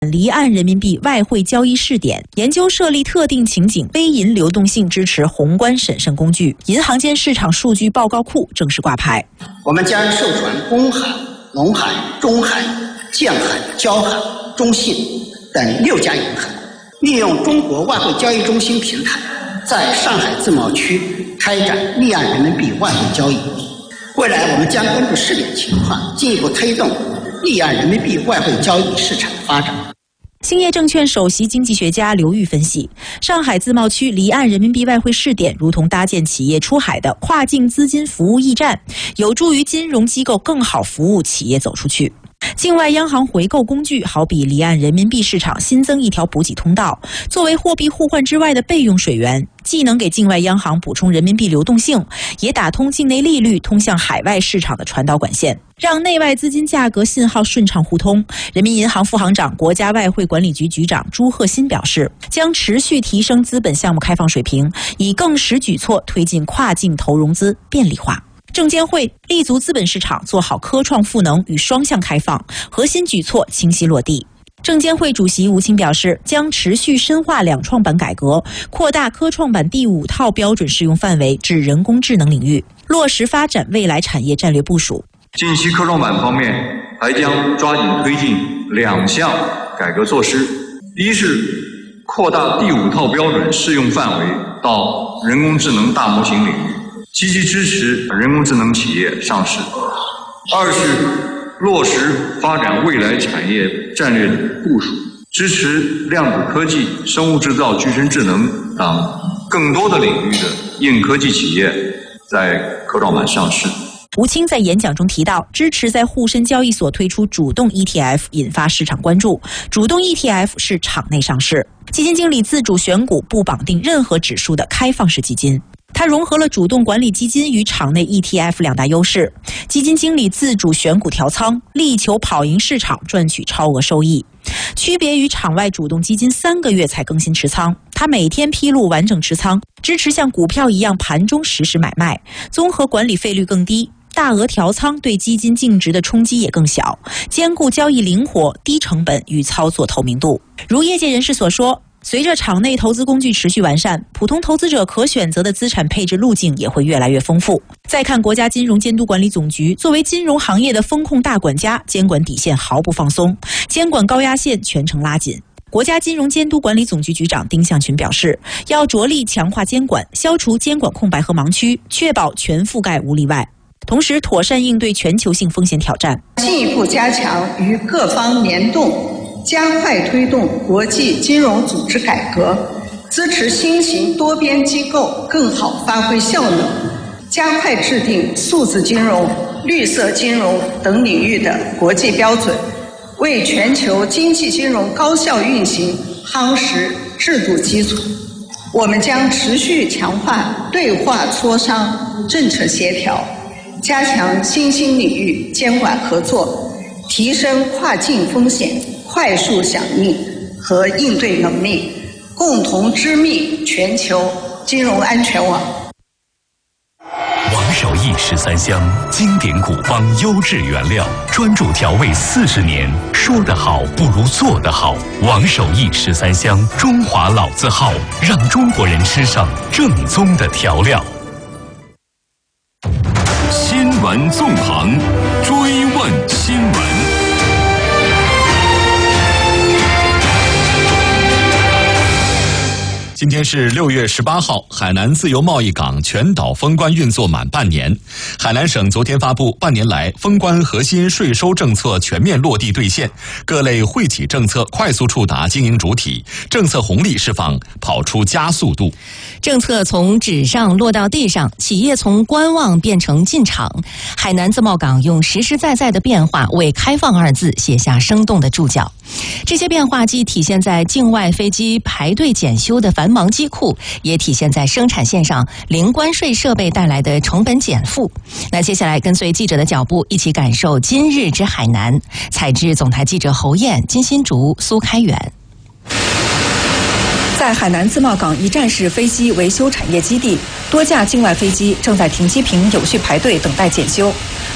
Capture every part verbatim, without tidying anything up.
离岸人民币外汇交易试点，研究设立特定情景微银流动性支持宏观审慎工具，银行间市场数据报告库正式挂牌。 我们将授权公海、农海、中海、建海、交海、中信等六家银行，利用中国外汇交易中心平台，在上海自贸区开展离岸人民币外汇交易。未来我们将根据试点情况，进一步推动离岸人民币外汇交易市场的发展。 兴业证券首席经济学家刘玉分析，上海自贸区离岸人民币外汇试点如同搭建企业出海的跨境资金服务驿站，有助于金融机构更好服务企业走出去。境外央行回购工具好比离岸人民币市场新增一条补给通道，作为货币互换之外的备用水源，既能给境外央行补充人民币流动性，也打通境内利率通向海外市场的传导管线，让内外资金价格信号顺畅互通。人民银行副行长、国家外汇管理局局长朱鹤新表示，将持续提升资本项目开放水平，以更实举措推进跨境投融资便利化。证监会立足资本市场，做好科创赋能与双向开放，核心举措清晰落地。证监会主席吴清表示，将持续深化两创板改革，扩大科创板第五套标准适用范围至人工智能领域，落实发展未来产业战略部署。 近期科创板方面还将抓紧推进两项改革措施，一是扩大第五套标准适用范围到人工智能大模型领域，积极支持人工智能企业上市；二是落实发展未来产业战略部署，支持量子科技、生物制造、具身智能等更多的领域的硬科技企业在科创板上市。 吴清在演讲中提到，支持在沪深交易所推出主动 E T F， 引发市场关注。主动 E T F 是场内上市，基金经理自主选股，不绑定任何指数的开放式基金。它融合了主动管理基金与场内 E T F 两大优势，基金经理自主选股调仓，力求跑赢市场，赚取超额收益。区别于场外主动基金三个月才更新持仓，它每天披露完整持仓，支持像股票一样盘中实时买卖，综合管理费率更低，大额调仓对基金净值的冲击也更小，兼顾交易灵活、低成本与操作透明度。如业界人士所说，随着场内投资工具持续完善，普通投资者可选择的资产配置路径也会越来越丰富。再看国家金融监督管理总局，作为金融行业的风控大管家，监管底线毫不放松，监管高压线全程拉紧。国家金融监督管理总局局长丁向群表示，要着力强化监管，消除监管空白和盲区，确保全覆盖无例外，同时妥善应对全球性风险挑战， 进一步加强与各方联动，加快推动国际金融组织改革，支持新型多边机构更好发挥效能，加快制定数字金融、绿色金融等领域的国际标准，为全球经济金融高效运行夯实制度基础。我们将持续强化对话磋商、政策协调，加强新兴领域监管合作，提升跨境风险快速响应和应对能力，共同织密全球金融安全网。 王守义十三香，经典古方优质原料，专注调味四十年，说得好不如做得好。王守义十三香，中华老字号，让中国人吃上正宗的调料。 新闻纵横，追问新闻。 今天是六月十八号，海南自由贸易港全岛封关运作满半年。海南省昨天发布半年来封关核心税收政策全面落地兑现，各类惠企政策快速触达经营主体，政策红利释放跑出加速度。 政策从纸上落到地上，企业从观望变成进场。海南自贸港用实实在在的变化为开放二字写下生动的注脚。这些变化既体现在境外飞机排队检修的繁忙机库，也体现在生产线上零关税设备带来的成本减负。那接下来跟随记者的脚步，一起感受今日之海南。采制总台记者侯燕、金新竹、苏开远。 在海南自贸港一站式飞机维修产业基地，多架境外飞机正在停机坪有序排队等待检修。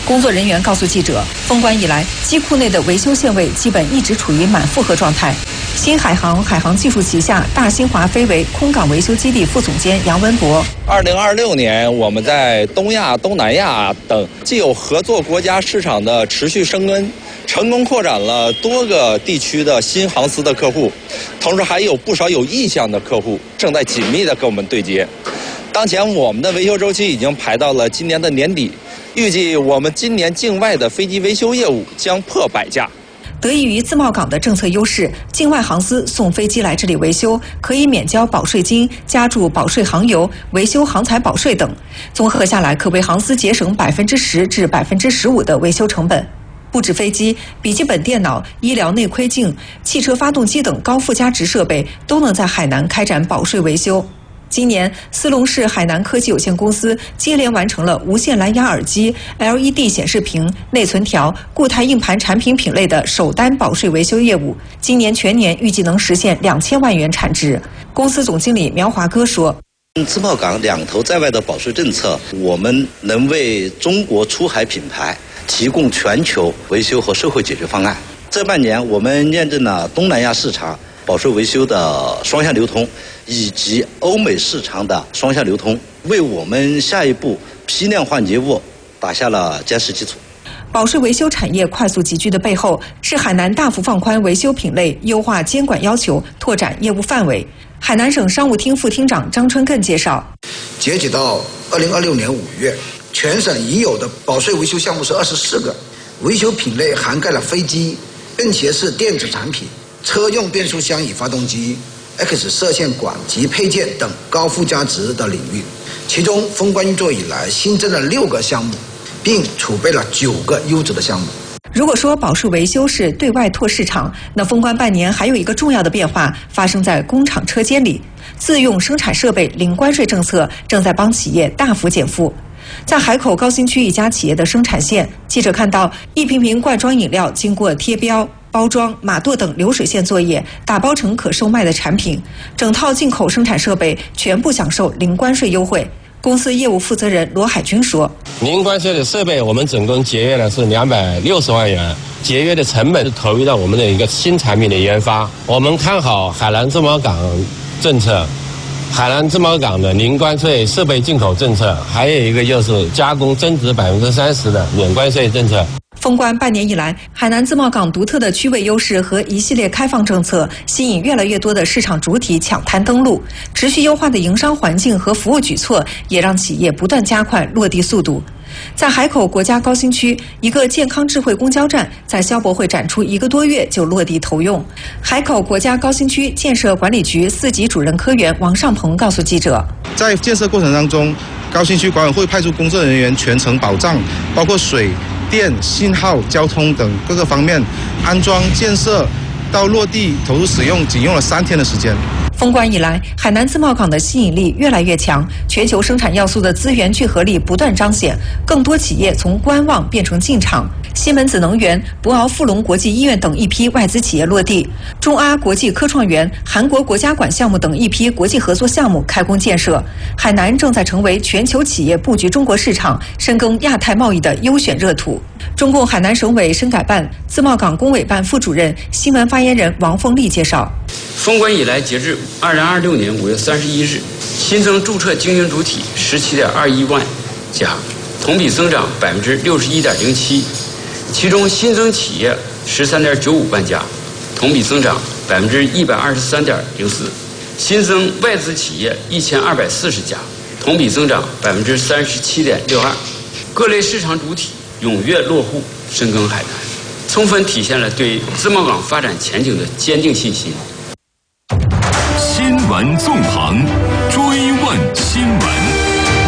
工作人员告诉记者，封关以来，机库内的维修线位基本一直处于满负荷状态。新海航海航技术旗下大新华飞维空港维修基地副总监杨文博， 二零二六年，我们在东亚、东南亚等既有合作国家市场的持续升温，成功扩展了多个地区的新航司的客户，同时还有不少有意向的客户正在紧密的跟我们对接。当前我们的维修周期已经排到了今年的年底，预计我们今年境外的飞机维修业务将破百架。 得益于自贸港的政策优势，境外航司送飞机来这里维修，可以免交保税金、加注保税航油、维修航材保税等，综合下来可为航司节省百分之十至百分之十五的维修成本。不止飞机、笔记本电脑、医疗内窥镜、汽车发动机等高附加值设备都能在海南开展保税维修。今年，思龙市海南科技有限公司接连完成了无线蓝牙耳机、L E D 显示屏、内存条、固态硬盘产品品类的首单保税维修业务。今年全年预计能实现两千万元产值。公司总经理苗华歌说：“ 自贸港两头在外的保税政策，我们能为中国出海品牌提供全球维修和售后解决方案。这半年，我们验证了东南亚市场保税维修的双向流通，以及欧美市场的双向流通，为我们下一步批量换节务打下了坚实基础。” 保税维修产业快速集聚的背后，是海南大幅放宽维修品类、优化监管要求、拓展业务范围。海南省商务厅副厅长张春艮介绍， 截止到二零二六年五月，全省已有的保税维修项目是二十四个，维修品类涵盖了飞机、便携式电子产品、车用变速箱与发动机、X 射线管及配件等高附加值的领域。其中，封关运作以来新增了六个项目，并储备了九个优质的项目。 如果说保税维修是对外拓市场，那封关半年还有一个重要的变化发生在工厂车间里。自用生产设备零关税政策正在帮企业大幅减负。在海口高新区一家企业的生产线，记者看到一瓶瓶罐装饮料经过贴标、包装、码垛等流水线作业，打包成可售卖的产品。整套进口生产设备全部享受零关税优惠。公司业务负责人罗海军说：“ 零关税的设备，我们总共节约的是两百六十万元，节约的成本是投入到我们的一个新产品的研发。我们看好海南自贸港政策，海南自贸港的零关税设备进口政策，还有一个就是加工增值百分之三十的免关税政策。” 封关半年以来，海南自贸港独特的区位优势和一系列开放政策，吸引越来越多的市场主体抢滩登陆。持续优化的营商环境和服务举措，也让企业不断加快落地速度。在海口国家高新区，一个健康智慧公交站在消博会展出一个多月就落地投用。海口国家高新区建设管理局四级主任科员王尚鹏告诉记者， 在建设过程当中，高新区管委会派出工作人员全程保障，包括水、电、信号、交通等各个方面，安装、建设到落地投入使用，仅用了三天的时间。 封关以来，海南自贸港的吸引力越来越强，全球生产要素的资源聚合力不断彰显，更多企业从观望变成进场。西门子能源、博鳌富隆国际医院等一批外资企业落地，中阿国际科创园、韩国国家馆项目等一批国际合作项目开工建设。海南正在成为全球企业布局中国市场、深耕亚太贸易的优选热土。中共海南省委深改办自贸港工委办副主任、新闻发言人王凤丽介绍， 封关以来，截至二零二六年五月三十一日，新增注册经营主体十七点二一万家，同比增长百分之六十一点零七。其中新增企业十三点九五万家，同比增长百分之一百二十三点零四；新增外资企业一千二百四十家，同比增长百分之三十七点六二。各类市场主体踊跃落户深耕海南，充分体现了对自贸港发展前景的坚定信心。 新闻纵横，追问新闻。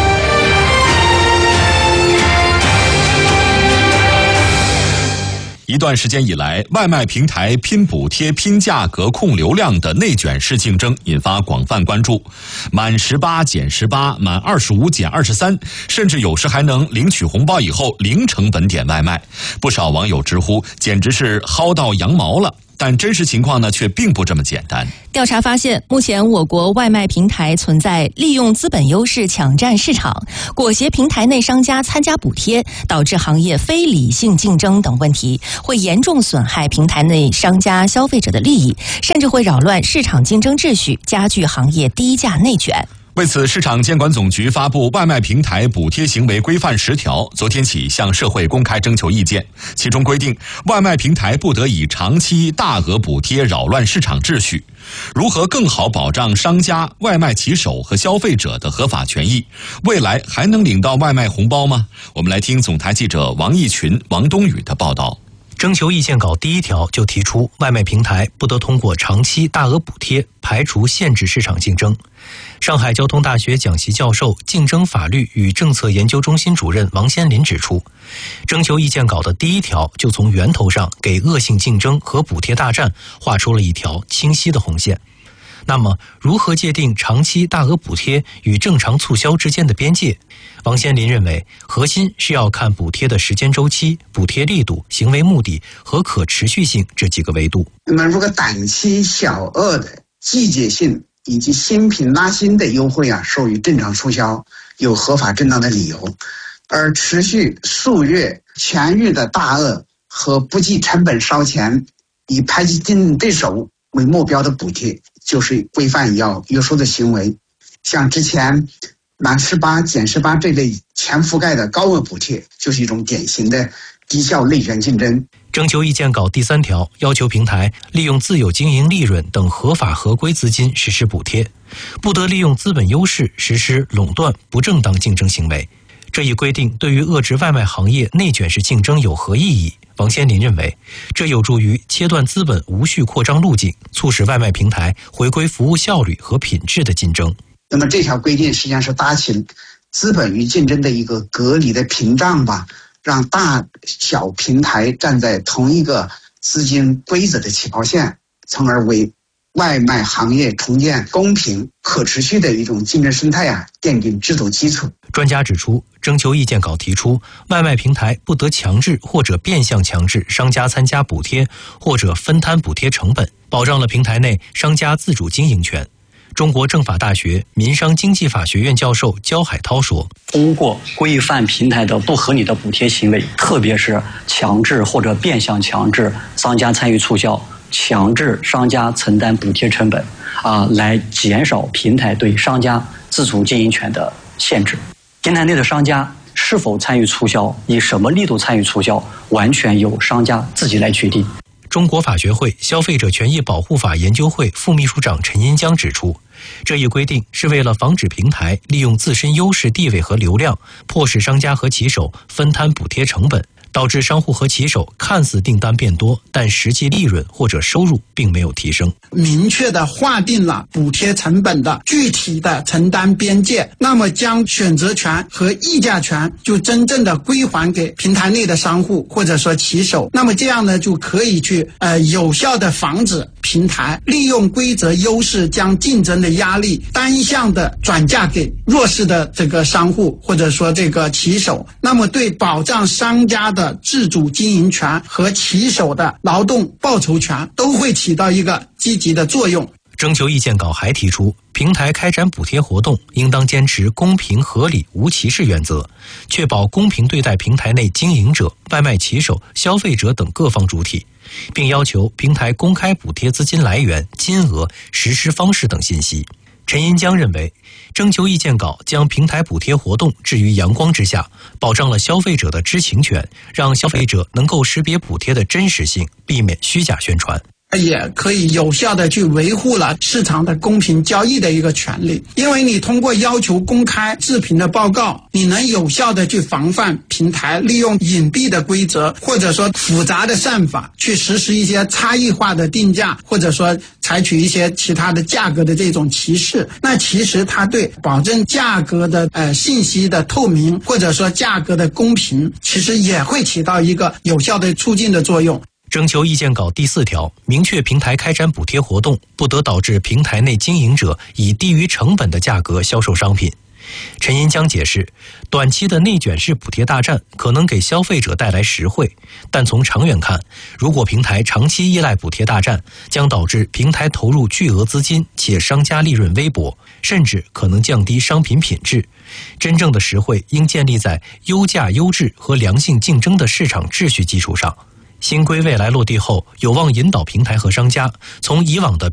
一段时间以来，外卖平台拼补贴、拼价格、控流量的内卷式竞争引发广泛关注。满十八减十八，满二十五减二十三，甚至有时还能领取红包以后零成本点外卖。不少网友直呼，简直是薅到羊毛了。 但真实情况呢，却并不这么简单。 调查发现，目前我国外卖平台存在利用资本优势抢占市场、裹挟平台内商家参加补贴，导致行业非理性竞争等问题，会严重损害平台内商家、消费者的利益，甚至会扰乱市场竞争秩序，加剧行业低价内卷。 为此，市场监管总局发布外卖平台补贴行为规范十条，昨天起向社会公开征求意见。其中规定，外卖平台不得以长期大额补贴扰乱市场秩序。如何更好保障商家、外卖骑手和消费者的合法权益？未来还能领到外卖红包吗？我们来听总台记者王义群、王冬雨的报道。 征求意见稿第一条就提出，外卖平台不得通过长期大额补贴排除限制市场竞争。上海交通大学讲席教授、竞争法律与政策研究中心主任王先林指出，征求意见稿的第一条就从源头上给恶性竞争和补贴大战画出了一条清晰的红线。那么，如何界定长期大额补贴与正常促销之间的边界？王先林认为，核心是要看补贴的时间周期、补贴力度、行为目的和可持续性这几个维度。 那么，如果短期小额的季节性以及新品拉新的优惠啊，属于正常促销，有合法正当的理由；而持续数月、全域的大额和不计成本烧钱、以排挤竞争对手为目标的补贴，就是规范要约束的行为。像之前满十八、减十八这类全覆盖的高额补贴，就是一种典型的低效内卷竞争。 征求意见稿第三条要求平台利用自有经营利润等合法合规资金实施补贴，不得利用资本优势实施垄断不正当竞争行为。这一规定对于遏制外卖行业内卷式竞争有何意义？王先林认为，这有助于切断资本无序扩张路径，促使外卖平台回归服务效率和品质的竞争。 那么这条规定实际上是搭起资本与竞争的一个隔离的屏障吧，让大小平台站在同一个资金规则的起跑线，从而为外卖行业重建公平可持续的一种竞争生态啊奠定制度基础。 专家指出，征求意见稿提出，外卖平台不得强制或者变相强制商家参加补贴或者分摊补贴成本，保障了平台内商家自主经营权。中国政法大学民商经济法学院教授焦海涛说， 通过规范平台的不合理的补贴行为，特别是强制或者变相强制商家参与促销，强制商家承担补贴成本，啊，来减少平台对商家自主经营权的限制。平台内的商家是否参与促销，以什么力度参与促销，完全由商家自己来决定。 中国法学会消费者权益保护法研究会副秘书长陈银江指出，这一规定是为了防止平台利用自身优势地位和流量，迫使商家和骑手分摊补贴成本，导致商户和骑手看似订单变多，但实际利润或者收入并没有提升。 明确的划定了补贴成本的具体的承担边界，那么将选择权和议价权就真正的归还给平台内的商户或者说骑手，那么这样呢就可以去呃有效的防止平台利用规则优势将竞争的压力单向的转嫁给弱势的这个商户或者说这个骑手，那么对保障商家的自主经营权和骑手的劳动报酬权都会起到一个积极的作用。 征求意见稿还提出，平台开展补贴活动应当坚持公平合理无歧视原则，确保公平对待平台内经营者、外卖骑手、消费者等各方主体，并要求平台公开补贴资金来源、金额、实施方式等信息。陈银江认为，征求意见稿将平台补贴活动置于阳光之下，保障了消费者的知情权，让消费者能够识别补贴的真实性，避免虚假宣传。 也可以有效的去维护了市场的公平交易的一个权利，因为你通过要求公开自评的报告，你能有效的去防范平台利用隐蔽的规则或者说复杂的算法去实施一些差异化的定价，或者说采取一些其他的价格的这种歧视。那其实它对保证价格的呃信息的透明或者说价格的公平，其实也会起到一个有效的促进的作用。 征求意见稿第四条明确，平台开展补贴活动不得导致平台内经营者以低于成本的价格销售商品， 陈银江解释，短期的内卷式补贴大战可能给消费者带来实惠，但从长远看，如果平台长期依赖补贴大战，将导致平台投入巨额资金且商家利润微薄，甚至可能降低商品品质。真正的实惠应建立在优价、优质和良性竞争的市场秩序基础上。新规未来落地后，有望引导平台和商家从以往的